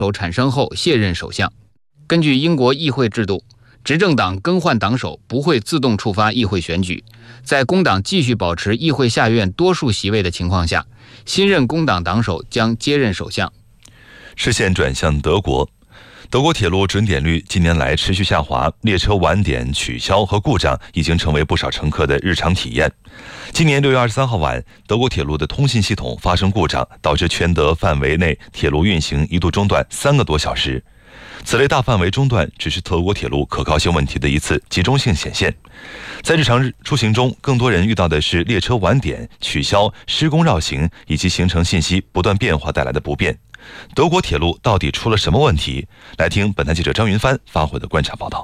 首产生后卸任首相。根据英国议会制度，执政党更换党首不会自动触发议会选举，在工党继续保持议会下院多数席位的情况下，新任工党党首将接任首相。 视线转向德国。德国铁路准点率近年来持续下滑，列车晚点、取消和故障已经成为不少乘客的日常体验。今年6月23号晚，德国铁路的通信系统发生故障，导致全德范围内铁路运行一度中断3个多小时。此类大范围中断只是德国铁路可靠性问题的一次集中性显现。在日常出行中，更多人遇到的是列车晚点、取消、施工绕行以及行程信息不断变化带来的不便。德国铁路到底出了什么问题？来听本台记者张云帆发回的观察报道。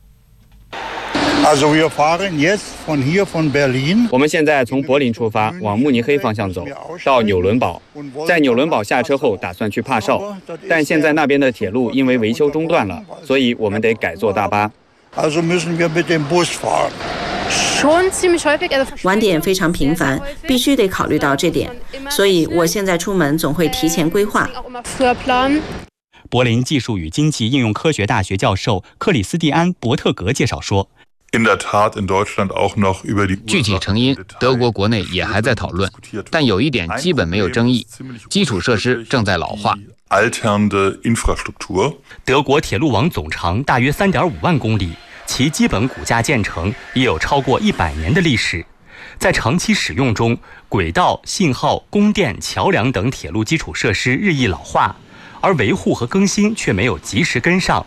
我们现在从柏林出发，往慕尼黑方向走，到纽伦堡。在纽伦堡下车后，打算去帕绍，但现在那边的铁路因为维修中断了，所以我们得改坐大巴。 晚点非常频繁，必须得考虑到这点，所以我现在出门总会提前规划。 柏林技术与经济应用科学大学教授克里斯蒂安·伯特格介绍说， 具体成因，德国国内也还在讨论，但有一点基本没有争议：基础设施正在老化。 德国铁路网总长大约3.5万公里，其基本骨架建成也有超过100年的历史。在长期使用中，轨道、信号、供电、桥梁等铁路基础设施日益老化，而维护和更新却没有及时跟上。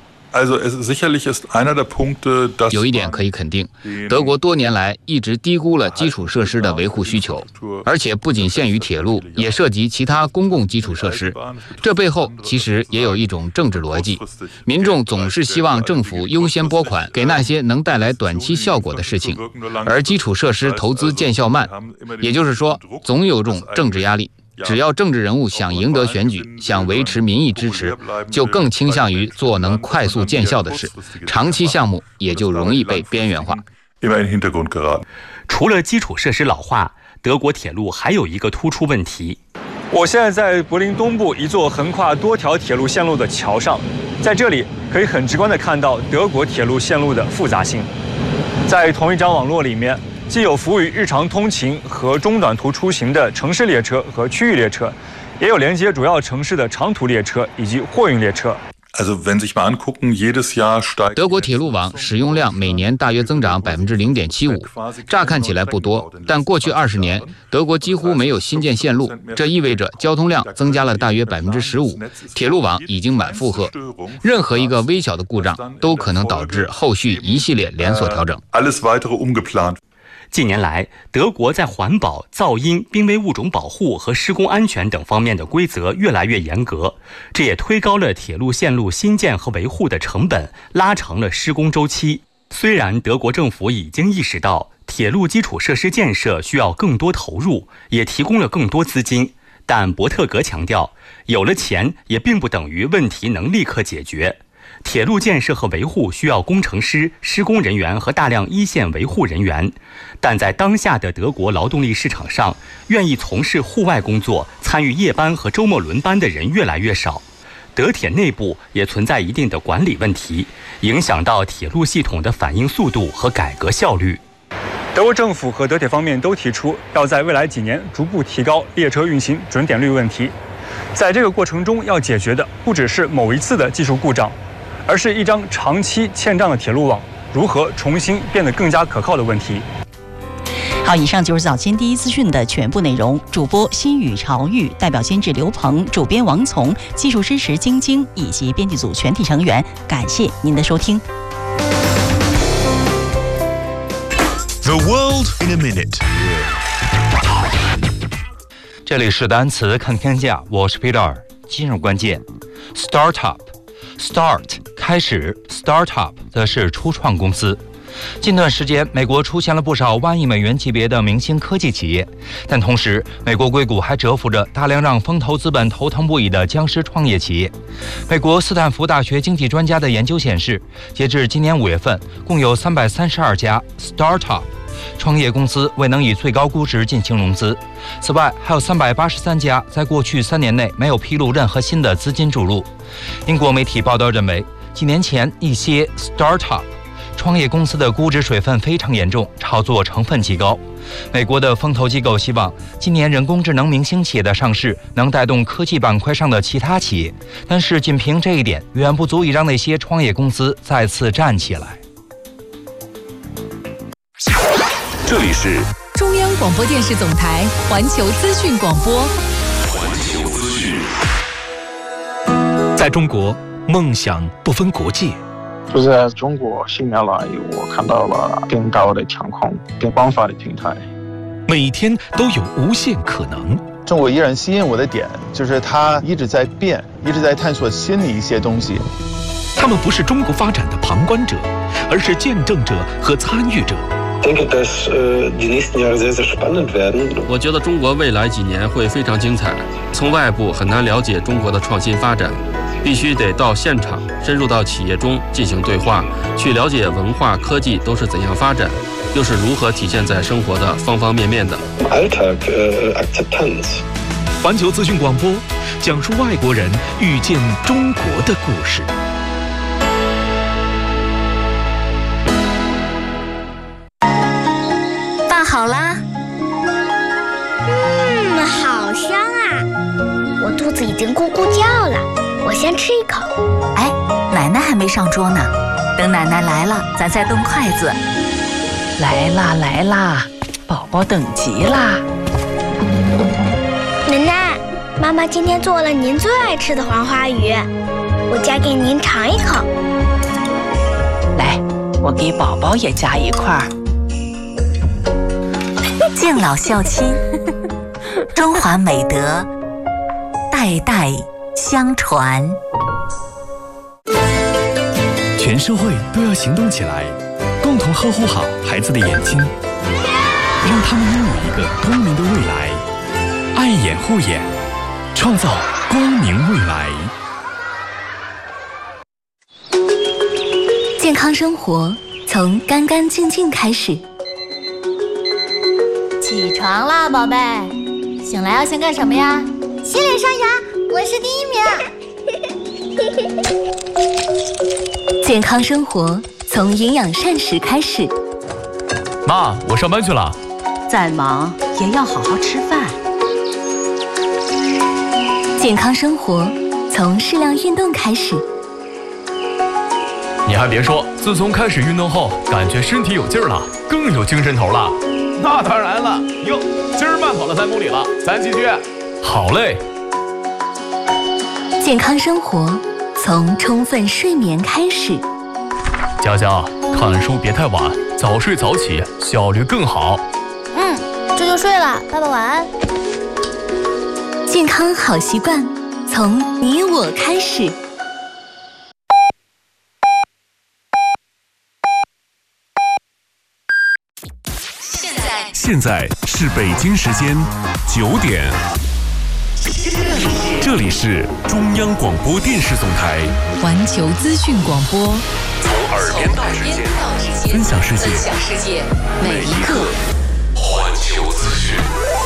有一点可以肯定，德国多年来一直低估了基础设施的维护需求，而且不仅限于铁路，也涉及其他公共基础设施。这背后其实也有一种政治逻辑，民众总是希望政府优先拨款给那些能带来短期效果的事情，而基础设施投资见效慢，也就是说，总有种政治压力。只要政治人物想赢得选举，想维持民意支持，就更倾向于做能快速见效的事，长期项目也就容易被边缘化。 除了基础设施老化，德国铁路还有一个突出问题。 我现在在柏林东部一座横跨多条铁路线路的桥上，在这里可以很直观地看到德国铁路线路的复杂性。在同一张网络里面，既有服务于日常通勤和中短途出行的城市列车和区域列车，也有连接主要城市的长途列车以及货运列车。 德国铁路网使用量每年大约增长0.75%，乍看起来不多，但过去20年，德国几乎没有新建线路，这意味着交通量增加了大约15%，铁路网已经满负荷。任何一个微小的故障都可能导致后续一系列连锁调整。 近年来，德国在环保、噪音、濒危物种保护和施工安全等方面的规则越来越严格，这也推高了铁路线路新建和维护的成本，拉长了施工周期。虽然德国政府已经意识到铁路基础设施建设需要更多投入，也提供了更多资金，但伯特格强调，有了钱也并不等于问题能立刻解决。铁路建设和维护需要工程师、施工人员和大量一线维护人员，但在当下的德国劳动力市场上，愿意从事户外工作、参与夜班和周末轮班的人越来越少。德铁内部也存在一定的管理问题，影响到铁路系统的反应速度和改革效率。 德国政府和德铁方面都提出，要在未来几年逐步提高列车运行准点率问题。在这个过程中，要解决的不只是某一次的技术故障，而是一张长期欠账的铁路网如何重新变得更加可靠的问题。 好，以上就是早间第一资讯的全部内容。主播新宇、朝玉，代表监制刘鹏，主编王从，技术支持晶晶以及编辑组全体成员，感谢您的收听。 The world in a minute。 这里是单词看天下，我是 Peter。今日关键 ：startup。Start 开始 ，startup 则是初创公司。 近段时间，美国出现了不少万亿美元级别的明星科技企业，但同时，美国硅谷还蛰伏着大量让风投资本头疼不已的僵尸创业企业。美国斯坦福大学经济专家的研究显示，截至今年5月份，共有332家 startup 创业公司未能以最高估值进行融资。此外，还有383家在过去3年内没有披露任何新的资金注入。英国媒体报道认为，几年前一些 startup创业公司的估值水分非常严重，炒作成分极高。美国的风投机构希望今年人工智能明星企业的上市能带动科技板块上的其他企业，但是仅凭这一点远不足以让那些创业公司再次站起来。 这里是中央广播电视总台环球资讯广播。 环球资讯。 在中国，梦想不分国界。 就在中国10年来，我看到了更高的天空、更广泛的平台。 每天都有无限可能。 中国依然吸引我的点，就是它一直在变，一直在探索新的一些东西。 他们不是中国发展的旁观者，而是见证者和参与者。 我觉得中国未来几年会非常精彩。从外部很难了解中国的创新发展，必须得到现场，深入到企业中进行对话，去了解文化、科技都是怎样发展，又是如何体现在生活的方方面面的。 环球资讯广播讲述外国人遇见中国的故事。 好啦，好香啊！我肚子已经咕咕叫了，我先吃一口。 哎，奶奶还没上桌呢，等奶奶来了，咱再动筷子。 来啦来啦，宝宝等急啦！ 奶奶，妈妈今天做了您最爱吃的黄花鱼，我夹给您尝一口。 来，我给宝宝也夹一块。 敬老孝亲，中华美德代代相传。 全社会都要行动起来，共同呵护好孩子的眼睛，让他们拥有一个光明的未来。爱眼护眼，创造光明未来。 健康生活从干干净净开始。 起床啦，宝贝！醒来要先干什么呀？ 洗脸刷牙，我是第1名。 健康生活从营养膳食开始。 妈，我上班去了。 再忙也要好好吃饭。 健康生活从适量运动开始。 你还别说，自从开始运动后，感觉身体有劲儿了，更有精神头了。 那当然了，哟，今儿慢跑了3公里了，咱继续。 好嘞。 健康生活从充分睡眠开始。 佳佳，看书别太晚，早睡早起，效率更好。 这就睡了，爸爸晚安。 健康好习惯从你我开始。 现在是北京时间9点，这里是中央广播电视总台环球资讯广播， 从耳边到指尖，分享世界，每一刻。环球资讯，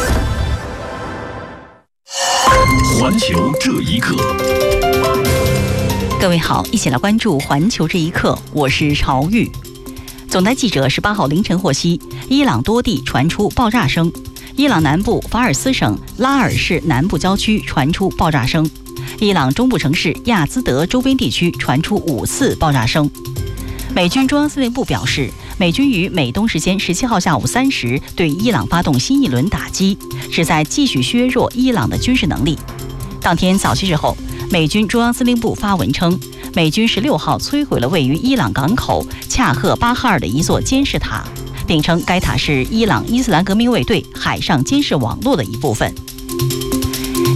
环球这一刻。 各位好，一起来关注环球这一刻，我是朝玉。总台记者18号凌晨获悉，伊朗多地传出爆炸声，伊朗南部法尔斯省拉尔市南部郊区传出爆炸声，伊朗中部城市亚兹德周边地区传出5次爆炸声。美军中央司令部表示，美军于美东时间17号下午3时对伊朗发动新一轮打击，旨在继续削弱伊朗的军事能力。当天早些时候，美军中央司令部发文称，美军16号摧毁了位于伊朗港口恰赫巴哈尔的一座监视塔，并称该塔是伊朗伊斯兰革命卫队海上监视网络的一部分。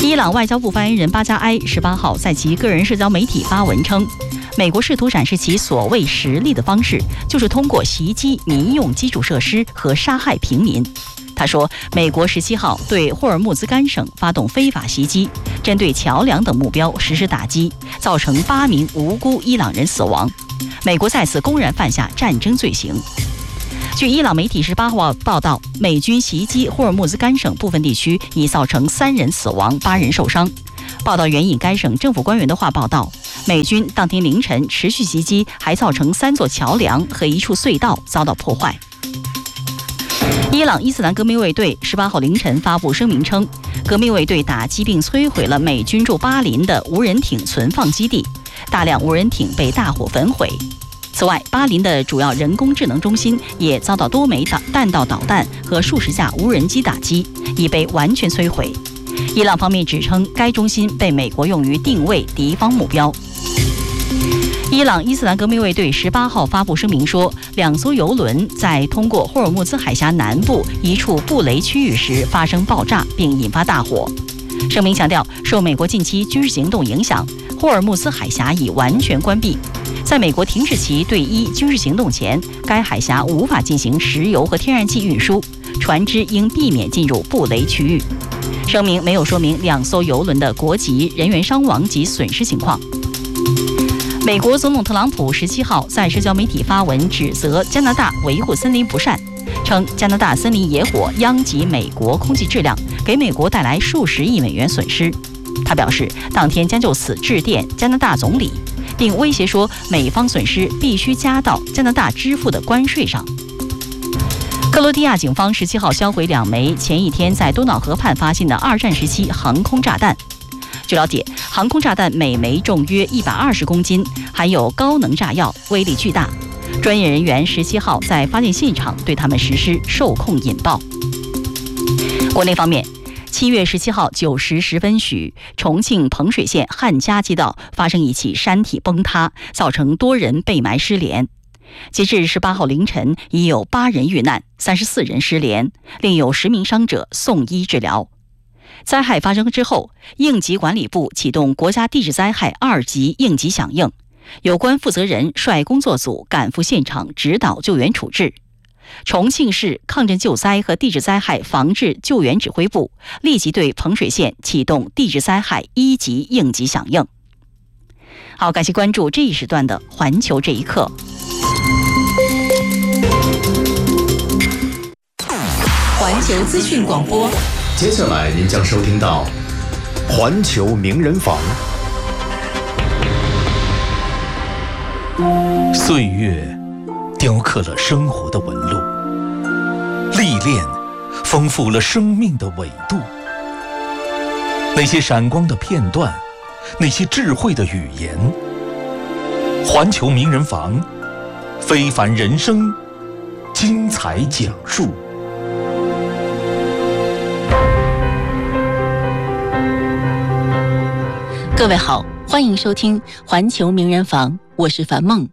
伊朗外交部发言人巴加埃18号在其个人社交媒体发文称，美国试图展示其所谓实力的方式，就是通过袭击民用基础设施和杀害平民。他说，美国17号对霍尔木兹干省发动非法袭击，针对桥梁等目标实施打击，造成8名无辜伊朗人死亡。美国再次公然犯下战争罪行。据伊朗媒体18号报道，美军袭击霍尔木兹干省部分地区，已造成3人死亡，8人受伤。报道援引该省政府官员的话报道，美军当天凌晨持续袭击，还造成3座桥梁和1处隧道遭到破坏。伊朗伊斯兰革命卫队18号凌晨发布声明称，革命卫队打击并摧毁了美军驻巴林的无人艇存放基地，大量无人艇被大火焚毁。此外，巴林的主要人工智能中心也遭到多枚弹道导弹和数十架无人机打击，已被完全摧毁。伊朗方面指称，该中心被美国用于定位敌方目标。伊朗伊斯兰革命卫队18号发布声明说，2艘油轮在通过霍尔木兹海峡南部一处布雷区域时发生爆炸，并引发大火。声明强调，受美国近期军事行动影响，霍尔木兹海峡已完全关闭。在美国停止其对伊军事行动前，该海峡无法进行石油和天然气运输，船只应避免进入布雷区域。声明没有说明2艘油轮的国籍、人员伤亡及损失情况。美国总统特朗普17号在社交媒体发文指责加拿大维护森林不善，称加拿大森林野火殃及美国空气质量，给美国带来数十亿美元损失。他表示，当天将就此致电加拿大总理，并威胁说，美方损失必须加到加拿大支付的关税上。克罗地亚警方17号销毁2枚前一天在多瑙河畔发现的2战时期航空炸弹。据了解，航空炸弹每枚重约120公斤，含有高能炸药，威力巨大。专业人员17号在发现现场对他们实施受控引爆。国内方面，7月17号9时10分许，重庆彭水县汉家街道发生一起山体崩塌，造成多人被埋失联。截至18号凌晨，已有8人遇难，34人失联，另有10名伤者送医治疗。灾害发生之后，应急管理部启动国家地质灾害2级应急响应，有关负责人率工作组赶赴现场指导救援处置。重庆市抗震救灾和地质灾害防治救援指挥部立即对彭水县启动地质灾害1级应急响应。好，感谢关注这一时段的环球这一刻。 环球资讯广播， 接下来您将收听到环球名人坊。 岁月雕刻了生活的纹路，历练丰富了生命的纬度。那些闪光的片段，那些智慧的语言，环球名人坊，非凡人生，精彩讲述。 各位好，欢迎收听环球名人坊，我是樊梦。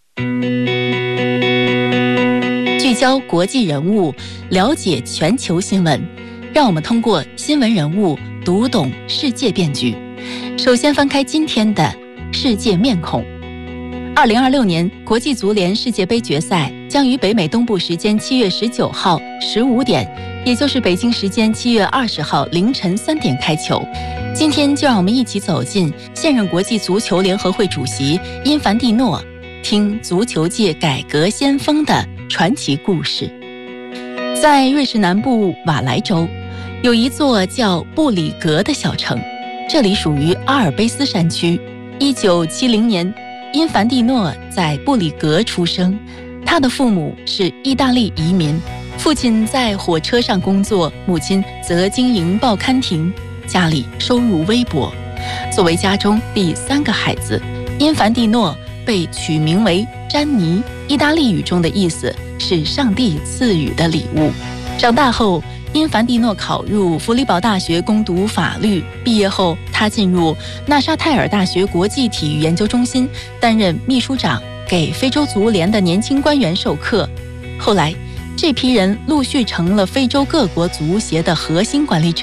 聚焦国际人物，了解全球新闻，让我们通过新闻人物读懂世界变局。首先翻开今天的世界面孔。2026年国际足联世界杯决赛将于北美东部时间7月19号15点，也就是北京时间7月20号凌晨3点开球。今天就让我们一起走进现任国际足球联合会主席因凡蒂诺，听足球界改革先锋的传奇故事。在瑞士南部瓦莱州，有一座叫布里格的小城，这里属于阿尔卑斯山区。1970年，因凡蒂诺在布里格出生，他的父母是意大利移民，父亲在火车上工作，母亲则经营报刊亭，家里收入微薄。作为家中第3个孩子，因凡蒂诺被取名为詹尼，意大利语中的意思是上帝赐予的礼物。长大后，因凡蒂诺考入弗里堡大学攻读法律，毕业后他进入纳沙泰尔大学国际体育研究中心担任秘书长，给非洲足联的年轻官员授课。后来这批人陆续成了非洲各国足协的核心管理者，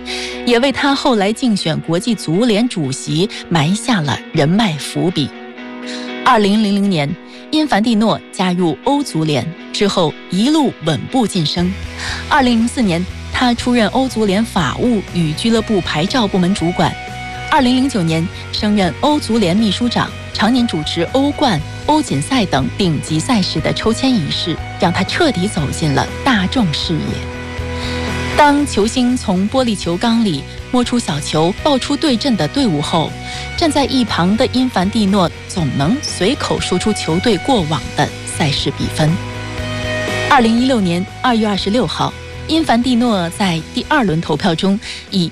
也为他后来竞选国际足联主席埋下了人脉伏笔。2000年，因凡蒂诺加入欧足联之后，一路稳步晋升。2004年，他出任欧足联法务与俱乐部牌照部门主管。2009年，升任欧足联秘书长，常年主持欧冠、欧锦赛等顶级赛事的抽签仪式，让他彻底走进了大众视野。当球星从玻璃球缸里摸出小球，报出对阵的队伍后，站在一旁的因凡蒂诺总能随口说出球队过往的赛事比分。2016年2月26号，因凡蒂诺在第2轮投票中以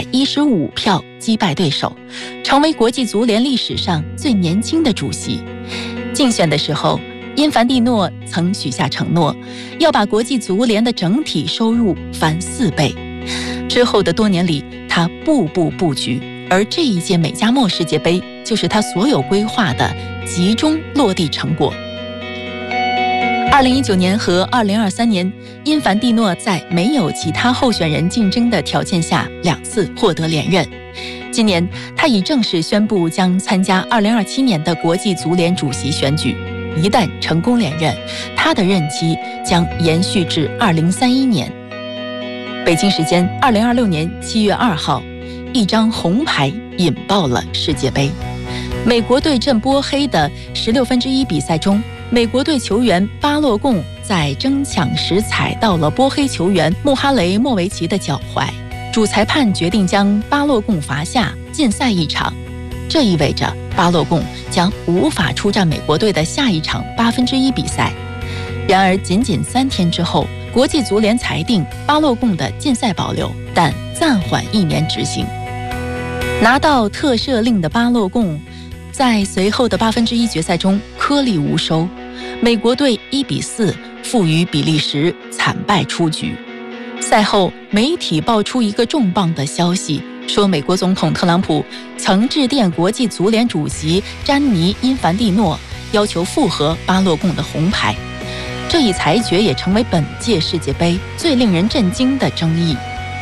115票击败对手，成为国际足联历史上最年轻的主席。竞选的时候，因凡蒂诺曾许下承诺，要把国际足联的整体收入翻4倍。之后的多年里，他步步布局，而这一届美加墨世界杯就是他所有规划的集中落地成果。2019年和2023年，因凡蒂诺在没有其他候选人竞争的条件下2次获得连任。今年，他已正式宣布将参加2027年的国际足联主席选举。一旦成功连任，他的任期将延续至2031年。北京时间2026年7月2号，一张红牌引爆了世界杯。美国对阵波黑的1/16比赛中，美国队球员巴洛贡在争抢时踩到了波黑球员穆哈雷莫维奇的脚踝，主裁判决定将巴洛贡罚下，禁赛1场。这意味着巴洛贡将无法出战美国队的下一场1/8比赛。然而，仅3天之后，国际足联裁定巴洛贡的禁赛保留，但暂缓1年执行。拿到特赦令的巴洛贡，在随后的1/8决赛中颗粒无收，美国队1-4负于比利时，惨败出局。赛后，媒体爆出一个重磅的消息，说美国总统特朗普曾致电国际足联主席詹妮·因凡蒂诺，要求复核巴洛贡的红牌。这一裁决也成为本届世界杯最令人震惊的争议。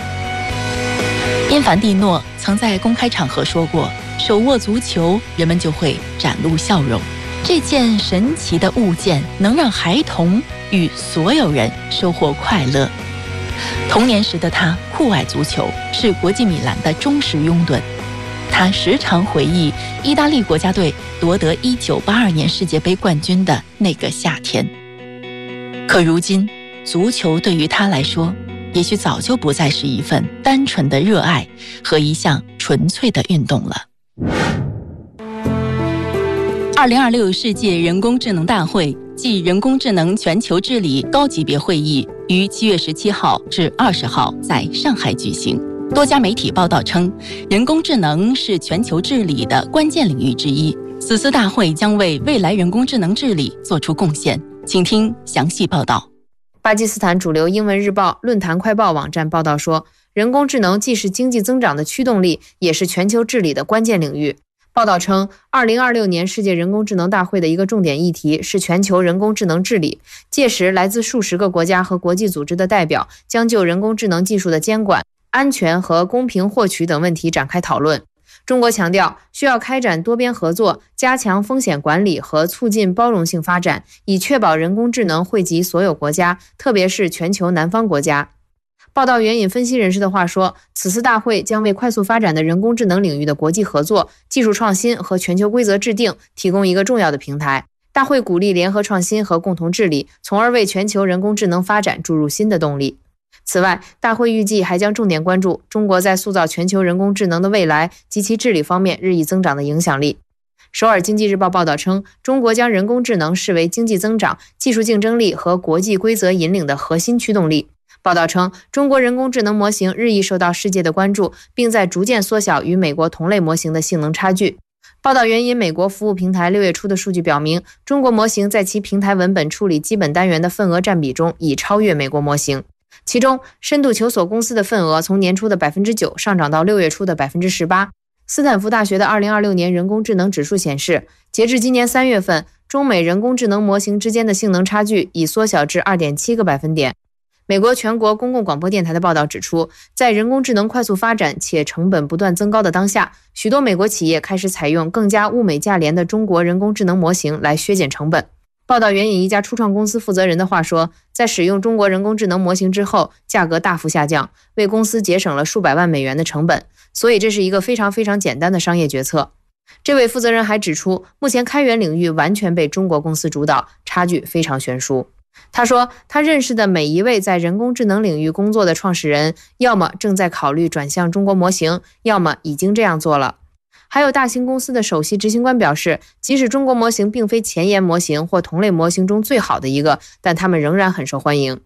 因凡蒂诺曾在公开场合说过，手握足球，人们就会展露笑容。这件神奇的物件能让孩童与所有人收获快乐。童年时的他酷爱足球，是国际米兰的忠实拥趸。他时常回忆意大利国家队夺得1982年世界杯冠军的那个夏天。可如今，足球对于他来说，也许早就不再是一份单纯的热爱和一项纯粹的运动了。2026世界人工智能大会暨人工智能全球治理高级别会议于7月17号至20号在上海举行。多家媒体报道称，人工智能是全球治理的关键领域之一。此次大会将为未来人工智能治理做出贡献。请听详细报道。 巴基斯坦主流英文日报论坛快报网站报道说，人工智能既是经济增长的驱动力，也是全球治理的关键领域。报道称，2026年世界人工智能大会的一个重点议题是全球人工智能治理。届时，来自数十个国家和国际组织的代表将就人工智能技术的监管、安全和公平获取等问题展开讨论。中国强调，需要开展多边合作，加强风险管理和促进包容性发展，以确保人工智能惠及所有国家，特别是全球南方国家。报道援引分析人士的话说，此次大会将为快速发展的人工智能领域的国际合作、技术创新和全球规则制定提供一个重要的平台。大会鼓励联合创新和共同治理，从而为全球人工智能发展注入新的动力。此外，大会预计还将重点关注中国在塑造全球人工智能的未来及其治理方面日益增长的影响力。首尔经济日报报道称，中国将人工智能视为经济增长、技术竞争力和国际规则引领的核心驱动力。报道称，中国人工智能模型日益受到世界的关注，并在逐渐缩小与美国同类模型的性能差距。报道援引美国服务平台6月初的数据表明，中国模型在其平台文本处理基本单元的份额占比中已超越美国模型。其中，深度求索公司的份额从年初的 9% 上涨到6月初的 18%。斯坦福大学的2026年人工智能指数显示，截至今年3月份，中美人工智能模型之间的性能差距已缩小至 2.7个百分点。 美国全国公共广播电台的报道指出，在人工智能快速发展且成本不断增高的当下，许多美国企业开始采用更加物美价廉的中国人工智能模型来削减成本。报道援引一家初创公司负责人的话说，在使用中国人工智能模型之后，价格大幅下降，为公司节省了数百万美元的成本，所以这是一个非常简单的商业决策。这位负责人还指出，目前开源领域完全被中国公司主导，差距非常悬殊。他说，他认识的每一位在人工智能领域工作的创始人，要么正在考虑转向中国模型，要么已经这样做了。还有大型公司的首席执行官表示，即使中国模型并非前沿模型或同类模型中最好的一个，但他们仍然很受欢迎。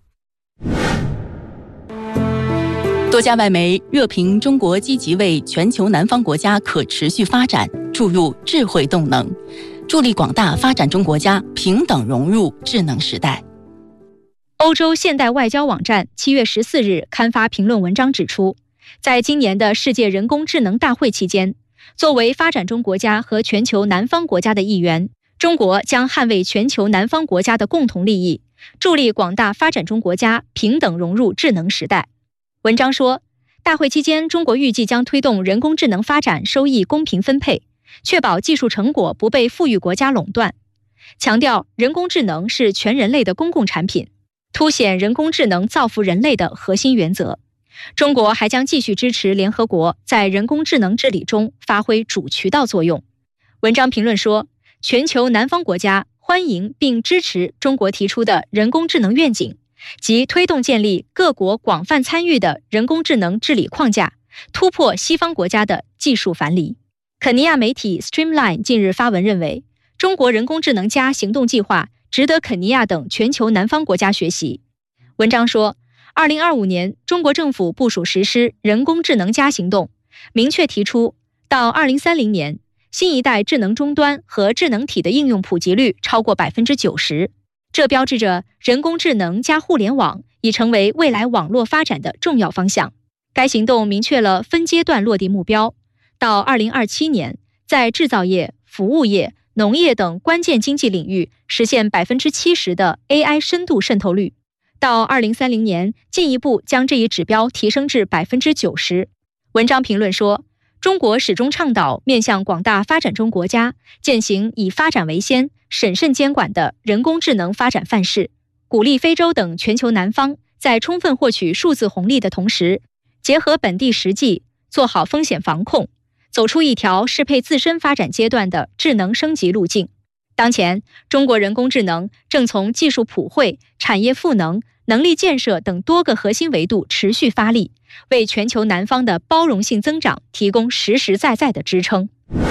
多家外媒热评中国积极为全球南方国家可持续发展注入智慧动能，助力广大发展中国家平等融入智能时代。 欧洲现代外交网站7月14日刊发评论文章指出，在今年的世界人工智能大会期间，作为发展中国家和全球南方国家的一员，中国将捍卫全球南方国家的共同利益，助力广大发展中国家平等融入智能时代。文章说，大会期间，中国预计将推动人工智能发展收益公平分配，确保技术成果不被富裕国家垄断，强调人工智能是全人类的公共产品，凸显人工智能造福人类的核心原则。中国还将继续支持联合国在人工智能治理中发挥主渠道作用。文章评论说，全球南方国家欢迎并支持中国提出的人工智能愿景，即推动建立各国广泛参与的人工智能治理框架，突破西方国家的技术樊篱。肯尼亚媒体 Streamline 近日发文认为，中国人工智能加行动计划值得肯尼亚等全球南方国家学习。文章说，2025年，中国政府部署实施人工智能加行动，明确提出，到2030年，新一代智能终端和智能体的应用普及率超过 90%， 这标志着人工智能加互联网已成为未来网络发展的重要方向。该行动明确了分阶段落地目标，到2027年，在制造业、服务业、农业等关键经济领域实现 70% 的 AI 深度渗透率。到2030年，进一步将这一指标提升至 90%。 文章评论说，中国始终倡导面向广大发展中国家践行以发展为先、审慎监管的人工智能发展范式，鼓励非洲等全球南方在充分获取数字红利的同时，结合本地实际，做好风险防控，走出一条适配自身发展阶段的智能升级路径。当前，中国人工智能正从技术普惠、产业赋能、能力建设等多个核心维度持续发力，为全球南方的包容性增长提供实实在在的支撑。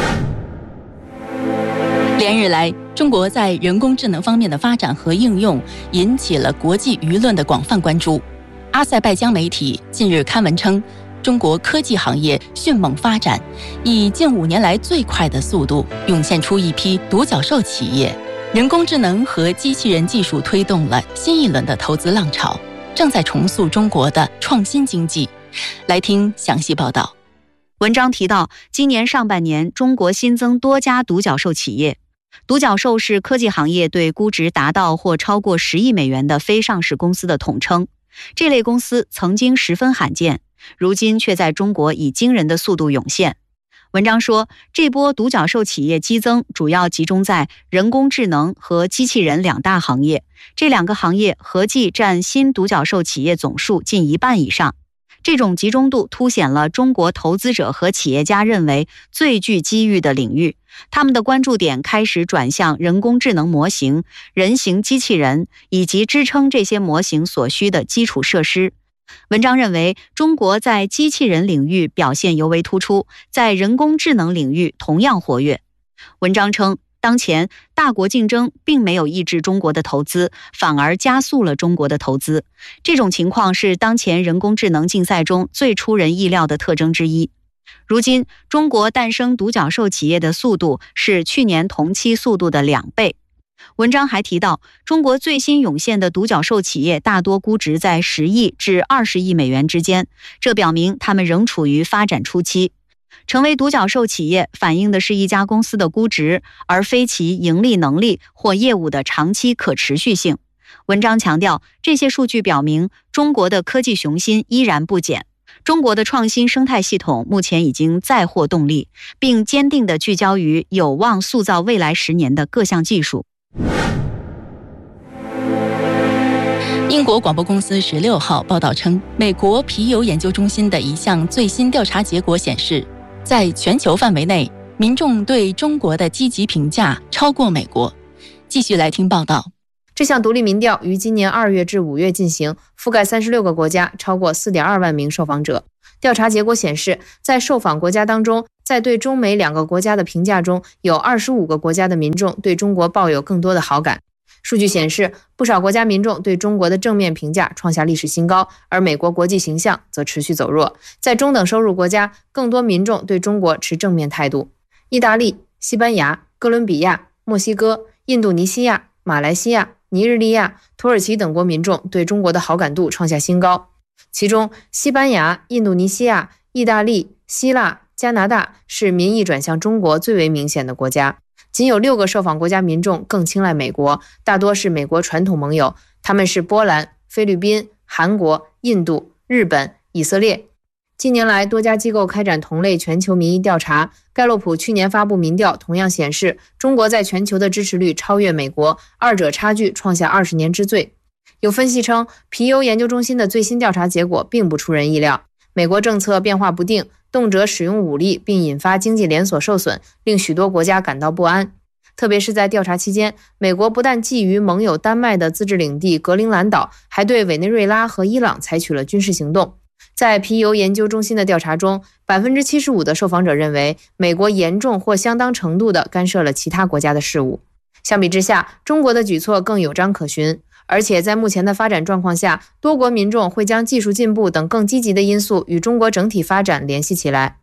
连日来，中国在人工智能方面的发展和应用引起了国际舆论的广泛关注。阿塞拜疆媒体近日刊文称，中国科技行业迅猛发展，以近5年来最快的速度涌现出一批独角兽企业。人工智能和机器人技术推动了新一轮的投资浪潮，正在重塑中国的创新经济。来听详细报道。 文章提到，今年上半年，中国新增多家独角兽企业。独角兽是科技行业对估值达到或超过10亿美元的非上市公司的统称。这类公司曾经十分罕见，如今却在中国以惊人的速度涌现。文章说，这波独角兽企业激增主要集中在人工智能和机器人2大行业，这2个行业合计占新独角兽企业总数近1半以上。这种集中度凸显了中国投资者和企业家认为最具机遇的领域，他们的关注点开始转向人工智能模型、人形机器人以及支撑这些模型所需的基础设施。文章认为，中国在机器人领域表现尤为突出，在人工智能领域同样活跃。文章称，当前大国竞争并没有抑制中国的投资，反而加速了中国的投资。这种情况是当前人工智能竞赛中最出人意料的特征之一。如今，中国诞生独角兽企业的速度是去年同期速度的2倍。文章还提到，中国最新涌现的独角兽企业大多估值在10亿至20亿美元之间，这表明他们仍处于发展初期。成为独角兽企业反映的是一家公司的估值，而非其盈利能力或业务的长期可持续性。 文章强调，这些数据表明中国的科技雄心依然不减。中国的创新生态系统目前已经载获动力，并坚定地聚焦于有望塑造未来10年的各项技术。 英国广播公司16号报道称，美国皮尤研究中心的一项最新调查结果显示，在全球范围内，民众对中国的积极评价超过美国。继续来听报道。 这项独立民调于今年2月至5月进行，覆盖36个国家，超过 4.2 万名受访者。调查结果显示，在受访国家当中，在对中美2个国家的评价中，有25个国家的民众对中国抱有更多的好感。数据显示，不少国家民众对中国的正面评价创下历史新高，而美国国际形象则持续走弱。在中等收入国家，更多民众对中国持正面态度。意大利、西班牙、哥伦比亚、墨西哥、印度尼西亚、马来西亚、尼日利亚、土耳其等国民众对中国的好感度创下新高。其中，西班牙、印度尼西亚、意大利、希腊、加拿大是民意转向中国最为明显的国家。仅有6个受访国家民众更青睐美国，大多是美国传统盟友，他们是波兰、菲律宾、韩国、印度、日本、以色列。近年来，多家机构开展同类全球民意调查，盖洛普去年发布民调同样显示，中国在全球的支持率超越美国，二者差距创下20年之最。有分析称，皮尤研究中心的最新调查结果并不出人意料，美国政策变化不定，动辄使用武力，并引发经济连锁受损，令许多国家感到不安。特别是在调查期间，美国不但觊觎盟友丹麦的自治领地格陵兰岛，还对委内瑞拉和伊朗采取了军事行动。在皮尤研究中心的调查中， 75% 的受访者认为美国严重或相当程度地干涉了其他国家的事务。相比之下，中国的举措更有章可循，而且在目前的发展状况下，多国民众会将技术进步等更积极的因素与中国整体发展联系起来。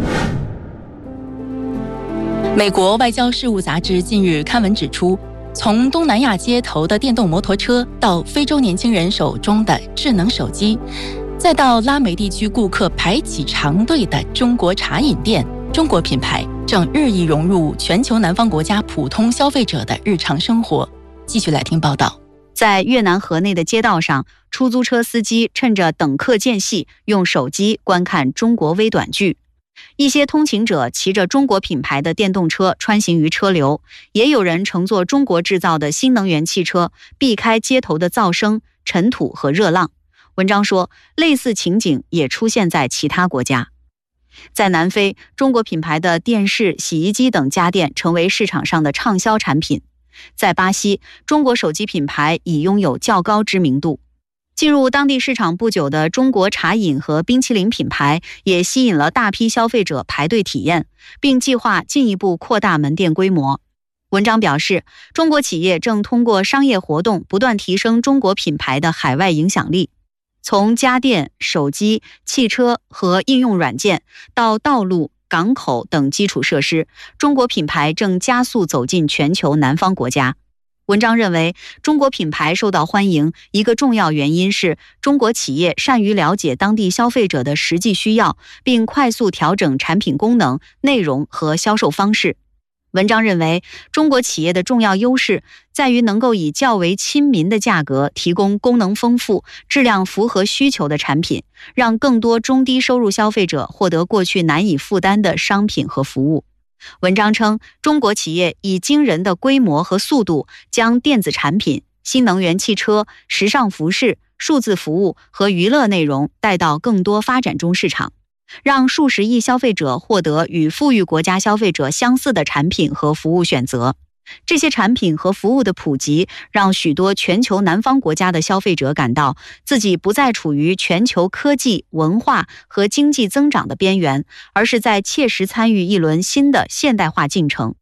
美国外交事务杂志近日刊文指出，从东南亚街头的电动摩托车到非洲年轻人手中的智能手机，再到拉美地区顾客排起长队的中国茶饮店，中国品牌正日益融入全球南方国家普通消费者的日常生活。继续来听报道。 在越南河内的街道上，出租车司机趁着等客间隙，用手机观看中国微短剧。一些通勤者骑着中国品牌的电动车穿行于车流，也有人乘坐中国制造的新能源汽车，避开街头的噪声、尘土和热浪。文章说，类似情景也出现在其他国家。在南非，中国品牌的电视、洗衣机等家电成为市场上的畅销产品。在巴西，中国手机品牌已拥有较高知名度。进入当地市场不久的中国茶饮和冰淇淋品牌也吸引了大批消费者排队体验，并计划进一步扩大门店规模。文章表示，中国企业正通过商业活动不断提升中国品牌的海外影响力。从家电、手机、汽车和应用软件到道路、港口等基础设施，中国品牌正加速走进全球南方国家。文章认为，中国品牌受到欢迎，一个重要原因是中国企业善于了解当地消费者的实际需要，并快速调整产品功能、内容和销售方式。文章认为，中国企业的重要优势在于能够以较为亲民的价格提供功能丰富、质量符合需求的产品，让更多中低收入消费者获得过去难以负担的商品和服务。文章称，中国企业以惊人的规模和速度，将电子产品、新能源汽车、时尚服饰、数字服务和娱乐内容带到更多发展中市场，让数十亿消费者获得与富裕国家消费者相似的产品和服务选择。这些产品和服务的普及，让许多全球南方国家的消费者感到自己不再处于全球科技、文化和经济增长的边缘，而是在切实参与一轮新的现代化进程。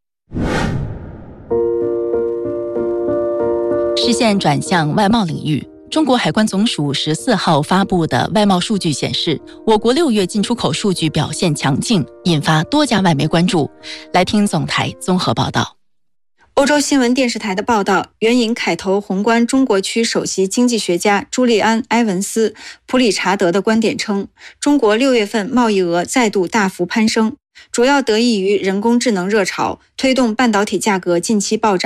视线转向外贸领域。中国海关总署14号发布的外贸数据显示，我国6月进出口数据表现强劲，引发多家外媒关注。来听总台综合报道。 欧洲新闻电视台的报道援引凯投宏观中国区首席经济学家朱利安·埃文斯·普里查德的观点称，中国6月份贸易额再度大幅攀升，主要得益于人工智能热潮，推动半导体价格近期暴涨。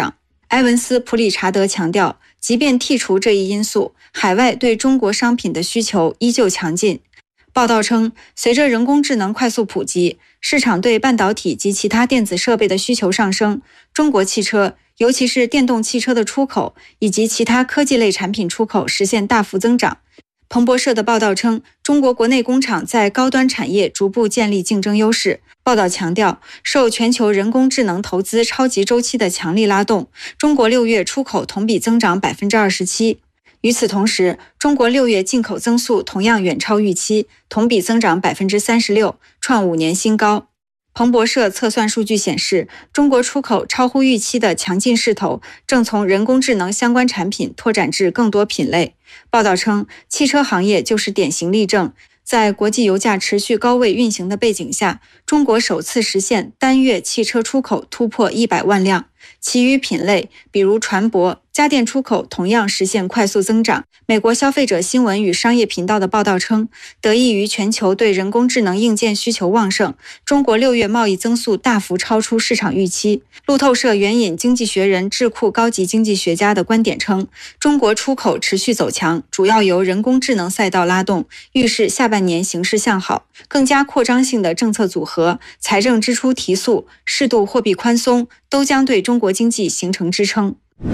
埃文斯·普理查德强调，即便剔除这一因素，海外对中国商品的需求依旧强劲。报道称，随着人工智能快速普及，市场对半导体及其他电子设备的需求上升，中国汽车，尤其是电动汽车的出口以及其他科技类产品出口实现大幅增长。彭博社的报道称，中国国内工厂在高端产业逐步建立竞争优势。报道强调，受全球人工智能投资超级周期的强力拉动，中国6月出口同比增长 27%。与此同时，中国6月进口增速同样远超预期，同比增长 36%， 创5年新高。彭博社测算数据显示，中国出口超乎预期的强劲势头正从人工智能相关产品拓展至更多品类。报道称，汽车行业就是典型例证。在国际油价持续高位运行的背景下，中国首次实现单月汽车出口突破100万辆。其余品类，比如船舶、家电出口同样实现快速增长。美国消费者新闻与商业频道的报道称，得益于全球对人工智能硬件需求旺盛，中国6月贸易增速大幅超出市场预期。路透社援引经济学人智库高级经济学家的观点称，中国出口持续走强，主要由人工智能赛道拉动，预示下半年形势向好。更加扩张性的政策组合、财政支出提速、适度货币宽松都将对中国经济形成支撑。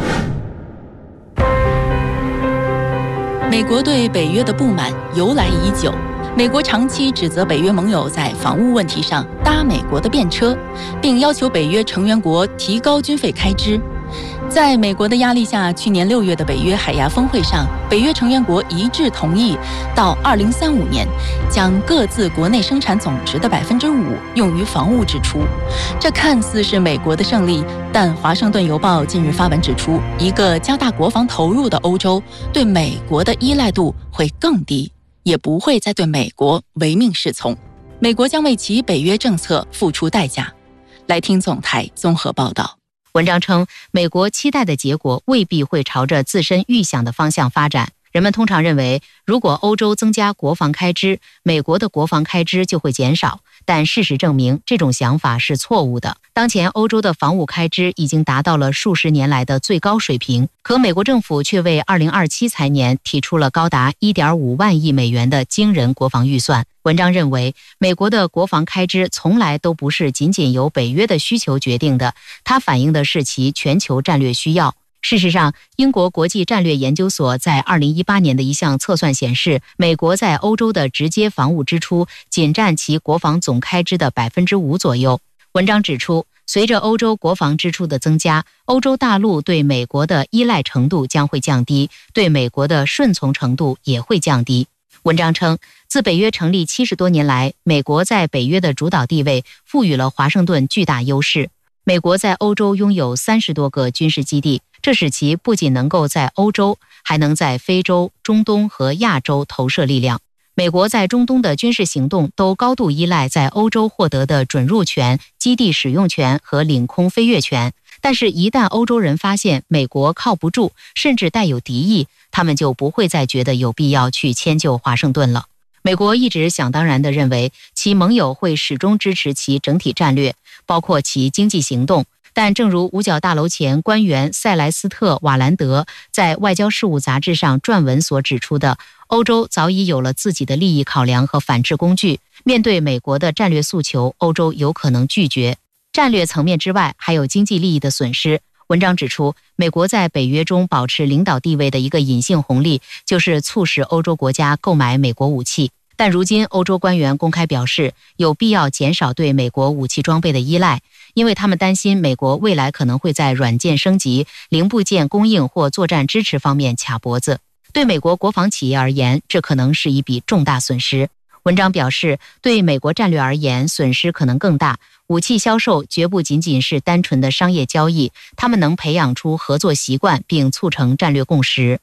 美国对北约的不满由来已久，美国长期指责北约盟友在防务问题上搭美国的便车，并要求北约成员国提高军费开支。在美国的压力下，去年6月的北约海牙峰会上，北约成员国一致同意到2035年将各自国内生产总值的 5% 用于防务支出。这看似是美国的胜利，但华盛顿邮报近日发文指出，一个加大国防投入的欧洲对美国的依赖度会更低，也不会再对美国唯命是从。美国将为其北约政策付出代价。来听总台综合报道。 文章称，美国期待的结果未必会朝着自身预想的方向发展。人们通常认为，如果欧洲增加国防开支，美国的国防开支就会减少。但事实证明，这种想法是错误的。当前欧洲的防务开支已经达到了数十年来的最高水平，可美国政府却为2027财年提出了高达 1.5 万亿美元的惊人国防预算。文章认为，美国的国防开支从来都不是仅仅由北约的需求决定的，它反映的是其全球战略需要。事实上，英国国际战略研究所在2018年的一项测算显示，美国在欧洲的直接防务支出仅占其国防总开支的 5% 左右。文章指出，随着欧洲国防支出的增加，欧洲大陆对美国的依赖程度将会降低，对美国的顺从程度也会降低。文章称，自北约成立70多年来，美国在北约的主导地位赋予了华盛顿巨大优势。美国在欧洲拥有30多个军事基地，这使其不仅能够在欧洲，还能在非洲、中东和亚洲投射力量。美国在中东的军事行动都高度依赖在欧洲获得的准入权、基地使用权和领空飞越权。但是，一旦欧洲人发现美国靠不住，甚至带有敌意，他们就不会再觉得有必要去迁就华盛顿了。美国一直想当然地认为，其盟友会始终支持其整体战略，包括其经济行动。但正如五角大楼前官员塞莱斯特·瓦兰德在《外交事务》杂志上撰文所指出的，欧洲早已有了自己的利益考量和反制工具。面对美国的战略诉求，欧洲有可能拒绝。战略层面之外，还有经济利益的损失。文章指出，美国在北约中保持领导地位的一个隐性红利，就是促使欧洲国家购买美国武器。但如今，欧洲官员公开表示，有必要减少对美国武器装备的依赖，因为他们担心美国未来可能会在软件升级、零部件供应或作战支持方面卡脖子。对美国国防企业而言，这可能是一笔重大损失。文章表示，对美国战略而言，损失可能更大。武器销售绝不仅仅是单纯的商业交易，他们能培养出合作习惯，并促成战略共识。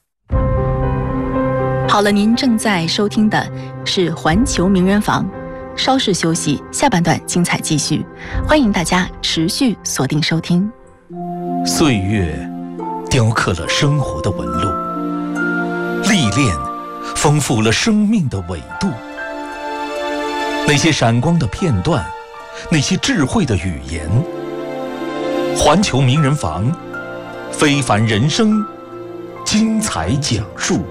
好了，您正在收听的是环球名人房，稍事休息，下半段精彩继续，欢迎大家持续锁定收听。 岁月雕刻了生活的纹路，历练丰富了生命的纬度。那些闪光的片段，那些智慧的语言，环球名人房非凡人生，精彩讲述。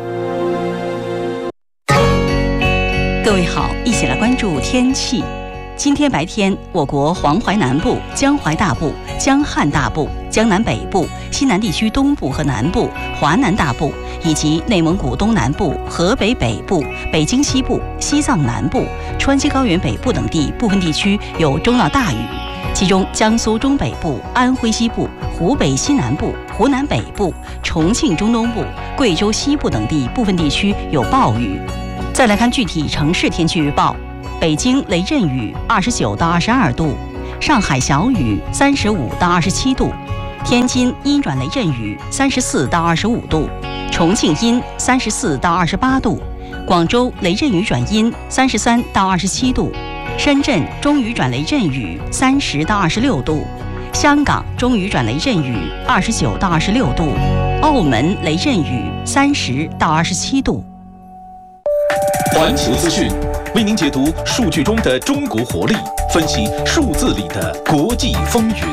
各位好，一起来关注天气。今天白天，我国黄淮南部、江淮大部、江汉大部、江南北部、西南地区东部和南部、华南大部以及内蒙古东南部、河北北部、北京西部、西藏南部、川西高原北部等地部分地区有中到大雨，其中江苏中北部、安徽西部、湖北西南部、湖南北部、重庆中东部、贵州西部等地部分地区有暴雨。再来看具体城市天气预报：北京雷阵雨29到22度，上海小雨35到27度，天津阴转雷阵雨34到25度，重庆阴34到28度，广州雷阵雨转阴33到27度，深圳中雨转雷阵雨30到26度，香港中雨转雷阵雨29到26度，澳门雷阵雨30到27度。 环球资讯为您解读数据中的中国活力，分析数字里的国际风云。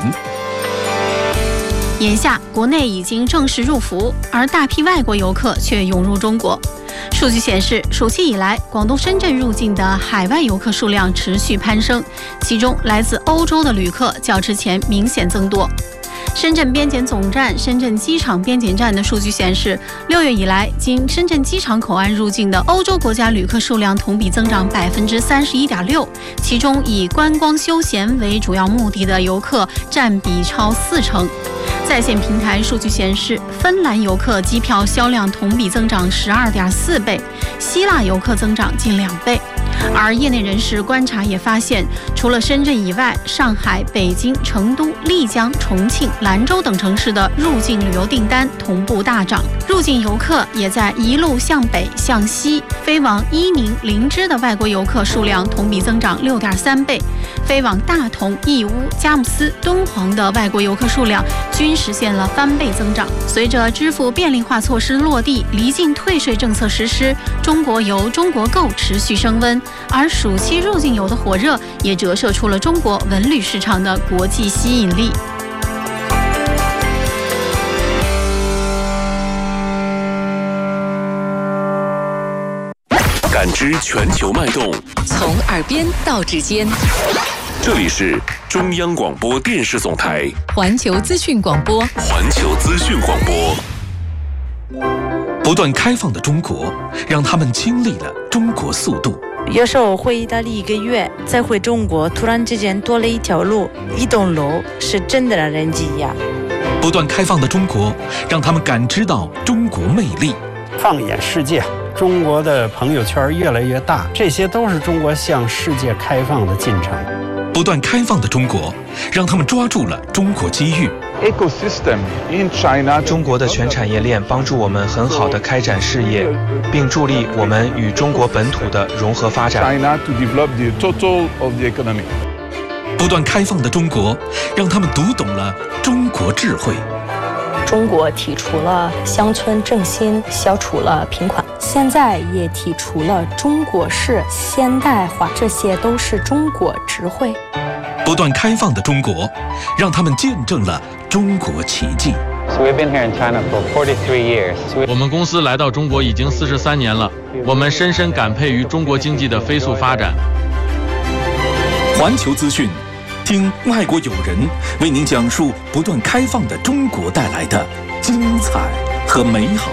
眼下，国内已经正式入伏，而大批外国游客却涌入中国。数据显示，暑期以来，广东深圳入境的海外游客数量持续攀升，其中来自欧洲的旅客较之前明显增多。深圳边检总站、深圳机场边检站的数据显示，6月以来，经深圳机场口岸入境的欧洲国家旅客数量同比增长31.6%，其中以观光休闲为主要目的的游客占比超40%。在线平台数据显示，芬兰游客机票销量同比增长12.4倍，希腊游客增长近2倍。而业内人士观察也发现，除了深圳以外，上海、北京、成都、丽江、重庆、兰州等城市的入境旅游订单同步大涨，入境游客也在一路向北向西，飞往伊宁、林芝的外国游客数量同比增长6.3倍，飞往大同、义乌、佳木斯、敦煌的外国游客数量均实现了翻倍增长。随着支付便利化措施落地，离境退税政策实施，中国游、中国购持续升温，而暑期入境游的火热也折射出了中国文旅市场的国际吸引力。 感知全球脉动， 从耳边到指尖。 这里是中央广播电视总台环球资讯广播。 环球资讯广播。 不断开放的中国，让他们经历了中国速度。 有时候回意大利1个月，再回中国，突然之间多了一条路、一栋楼，是真的让人惊讶。 不断开放的中国，让他们感知到中国魅力。 放眼世界，中国的朋友圈越来越大，这些都是中国向世界开放的进程。 不断开放的中国，让他们抓住了中国机遇。 中国的全产业链帮助我们很好地开展事业，并助力我们与中国本土的融合发展。 不断开放的中国，让他们读懂了中国智慧。 中国提出了乡村振兴，消除了贫困，现在也提出了中国式现代化，这些都是中国智慧。 不断开放的中国，让他们见证了中国奇迹。 我们公司来到中国已经43年了，我们深深感佩于中国经济的飞速发展。 环球资讯，听外国友人为您讲述不断开放的中国带来的精彩和美好。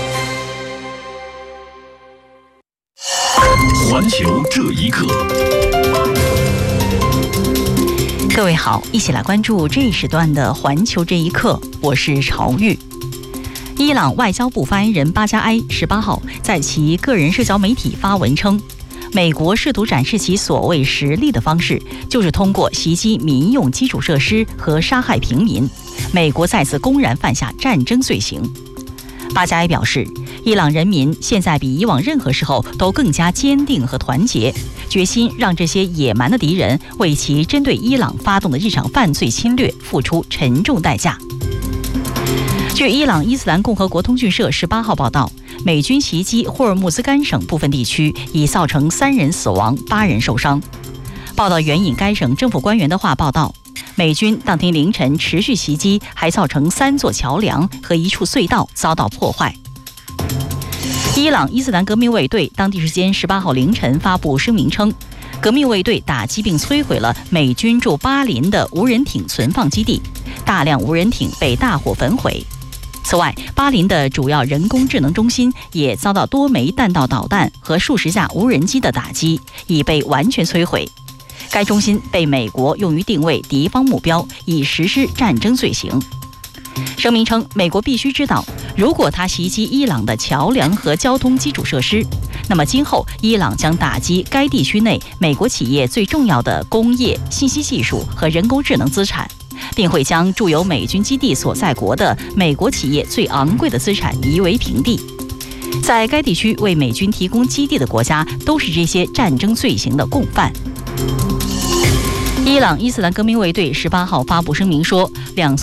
环球这一刻。 各位好，一起来关注这一时段的环球这一刻，我是朝玉。伊朗外交部发言人巴加埃18号在其个人社交媒体发文称，美国试图展示其所谓实力的方式，就是通过袭击民用基础设施和杀害平民。美国再次公然犯下战争罪行。巴加埃表示，伊朗人民现在比以往任何时候都更加坚定和团结，决心让这些野蛮的敌人为其针对伊朗发动的日常犯罪侵略付出沉重代价。据伊朗伊斯兰共和国通讯社18号报道，美军袭击霍尔木兹干省部分地区，已造成3人死亡、8人受伤。报道援引该省政府官员的话报道， 美军当天凌晨持续袭击，还造成3座桥梁和1处隧道遭到破坏。伊朗伊斯兰革命卫队当地时间18号凌晨发布声明称，革命卫队打击并摧毁了美军驻巴林的无人艇存放基地，大量无人艇被大火焚毁。此外，巴林的主要人工智能中心也遭到多枚弹道导弹和数十架无人机的打击，已被完全摧毁。该中心被美国用于定位敌方目标，以实施战争罪行。声明称，美国必须知道，如果他袭击伊朗的桥梁和交通基础设施，那么今后伊朗将打击该地区内美国企业最重要的工业、信息技术和人工智能资产，并会将驻有美军基地所在国的美国企业最昂贵的资产夷为平地。在该地区为美军提供基地的国家都是这些战争罪行的共犯。伊朗伊斯兰革命卫队18号发布声明说，2艘